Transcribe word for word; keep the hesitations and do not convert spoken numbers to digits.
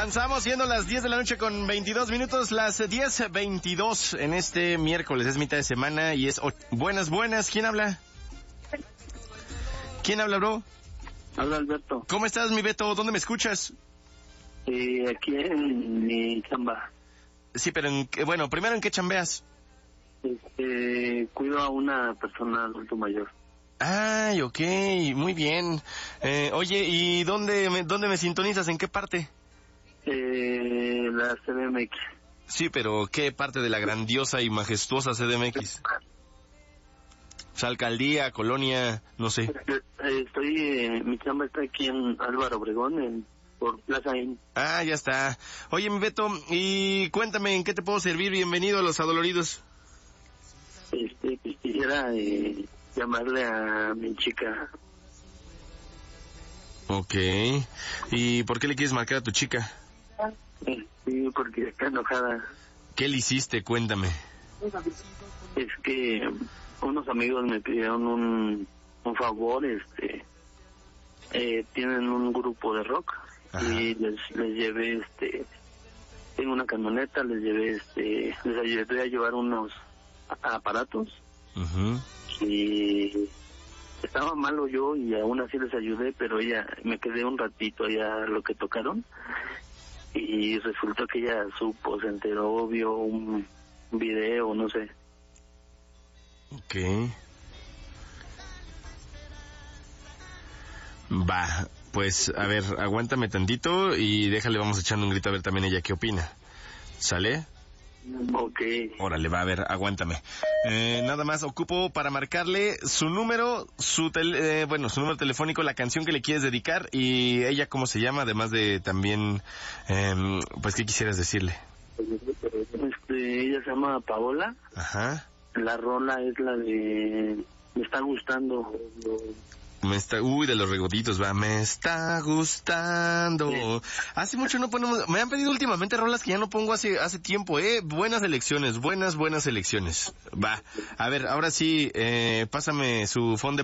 Avanzamos siendo las diez de la noche con veintidós minutos, las diez veintidós en este miércoles, es mitad de semana y es o... buenas, buenas, ¿quién habla? ¿Quién habla, bro? Habla Alberto. ¿Cómo estás, mi Beto? ¿Dónde me escuchas? Eh, aquí en mi chamba. Sí, pero en, bueno, primero, ¿en qué chambeas? Este, cuido a una persona adulto mayor. Ay, ok, muy bien. Eh, oye, ¿y dónde me, dónde me sintonizas? ¿En qué parte? Eh, la C D M X. Sí, pero ¿qué parte de la grandiosa y majestuosa C D M X? O sea, alcaldía, colonia, no sé. Eh, estoy, eh, mi chamba está aquí en Álvaro Obregón, en, por Plaza In. Ah, ya está. Oye, mi Beto, y cuéntame, ¿en qué te puedo servir? Bienvenido a Los Adoloridos. Este, pues, quisiera eh, llamarle a mi chica. Ok. ¿Y por qué le quieres marcar a tu chica? Sí, porque está enojada. ¿Qué le hiciste? Cuéntame. Es que unos amigos me pidieron un, un favor, este, eh, tienen un grupo de rock. Ajá. Y les, les llevé, este, tengo una camioneta, les llevé, este, les ayudé a llevar unos aparatos. Uh-huh. Y estaba malo yo y aún así les ayudé, pero ella, me quedé un ratito allá lo que tocaron y resultó que ella supo, se enteró, vio un video, no sé. Ok. Va, pues a ver, aguántame tantito y déjale, vamos echando un grito a ver también ella qué opina. ¿Sale? Ok. Órale, va, a ver, aguántame. Eh, nada más, ocupo para marcarle su número, su tel, eh, bueno, su número telefónico, la canción que le quieres dedicar y ella cómo se llama, además de también, eh, pues, ¿qué quisieras decirle? Este, ella se llama Paola. Ajá. La rola es la de Me está gustando. Me está, uy, de los regoditos, va, me está gustando. Sí. Hace mucho no ponemos, me han pedido últimamente rolas que ya no pongo hace hace tiempo, eh, buenas elecciones, buenas, buenas elecciones. Va, a ver, ahora sí, eh, pásame su fondo de